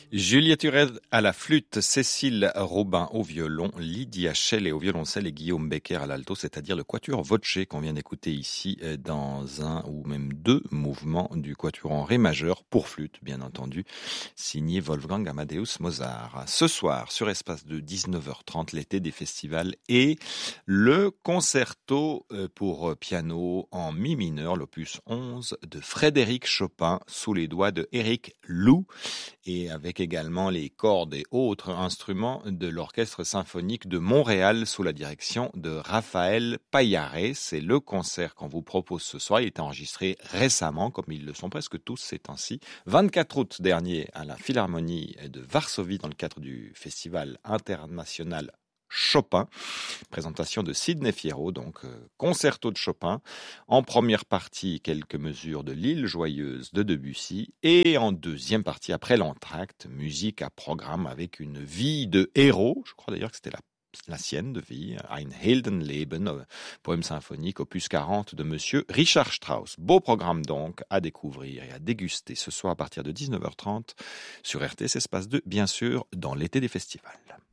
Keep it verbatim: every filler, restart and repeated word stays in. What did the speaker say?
Juliette Huret à la flûte, Cécile Robin au violon, Lydia Shelley au violoncelle et Guillaume Becker à l'alto, c'est-à-dire le quatuor Voce qu'on vient d'écouter ici dans un ou même deux mouvements du quatuor en ré majeur pour flûte, bien entendu, signé Wolfgang Amadeus Mozart. Ce soir, sur Espace de dix-neuf heures trente, l'été des festivals et le concerto pour piano en mi mineur, l'opus onze de Frédéric Chopin, sous les doigts de Éric Lou, et avec également les cordes et autres instruments de l'Orchestre symphonique de Montréal sous la direction de Raphaël Paillaré. C'est le concert qu'on vous propose ce soir. Il est enregistré récemment, comme ils le sont presque tous ces temps-ci, vingt-quatre août dernier à la Philharmonie de Varsovie dans le cadre du Festival international Chopin, présentation de Sidney Fierro, donc euh, concerto de Chopin, en première partie quelques mesures de l'Île Joyeuse de Debussy, et en deuxième partie, après l'entracte, musique à programme avec une vie de héros, je crois d'ailleurs que c'était la la sienne de vie, Ein Heldenleben, poème symphonique, opus quarante de monsieur Richard Strauss. Beau programme donc à découvrir et à déguster ce soir à partir de dix-neuf heures trente sur R T S Espace deux, bien sûr, dans l'été des festivals.